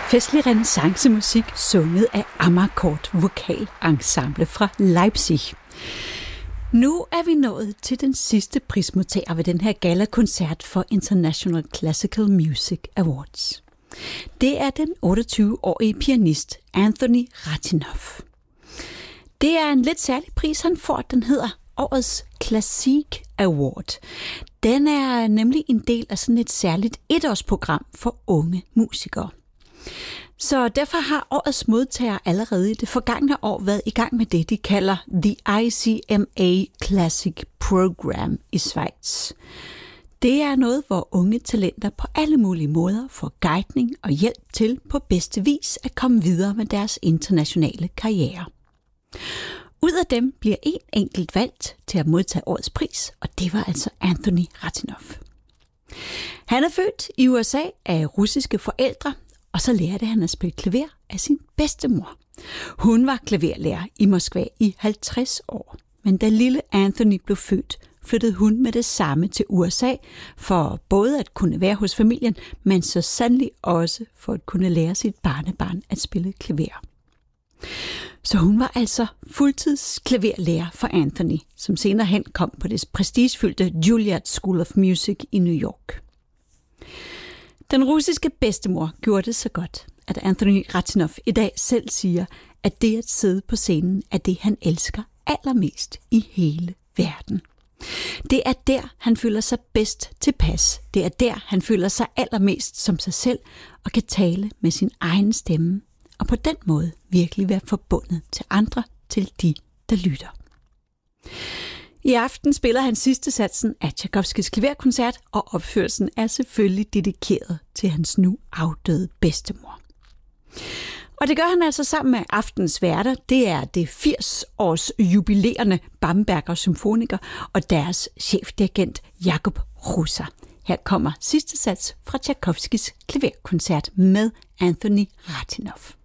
Festlig renaissancemusik sunget af Amarcord Vokalensemble fra Leipzig. Nu er vi nået til den sidste prismodtager ved den her gala-koncert for International Classical Music Awards. Det er den 28-årige pianist Anthony Ratinoff. Det er en lidt særlig pris, han får. Den hedder Årets Classic Award. Den er nemlig en del af sådan et særligt etårsprogram for unge musikere. Så derfor har årets modtager allerede i det forgangne år været i gang med det, de kalder The ICMA Classic Program i Schweiz. Det er noget, hvor unge talenter på alle mulige måder får guidning og hjælp til på bedste vis at komme videre med deres internationale karriere. Ud af dem bliver en enkelt valgt til at modtage årets pris, og det var altså Anthony Ratinoff. Han er født i USA af russiske forældre, og så lærte han at spille klaver af sin bedstemor. Hun var klaverlærer i Moskva i 50 år, men da lille Anthony blev født, flyttede hun med det samme til USA, for både at kunne være hos familien, men så sandelig også for at kunne lære sit barnebarn at spille klaver. Så hun var altså fuldtids klaverlærer for Anthony, som senere hen kom på det prestigefyldte Juilliard School of Music i New York. Den russiske bedstemor gjorde det så godt, at Anthony Ratinoff i dag selv siger, at det at sidde på scenen er det, han elsker allermest i hele verden. Det er der, han føler sig bedst tilpas. Det er der, han føler sig allermest som sig selv og kan tale med sin egen stemme, og på den måde virkelig være forbundet til andre, til de, der lytter. I aften spiller han sidste satsen af Tchaikovskys klaverkoncert, og opførelsen er selvfølgelig dedikeret til hans nu afdøde bedstemor. Og det gør han altså sammen med aftens værter. Det er det 80-års jubilerende Bamberger Symfoniker og deres chefdirigent Jakub Hrusa. Her kommer sidste sats fra Tchaikovskys klaverkoncert med Anthony Ratinoff.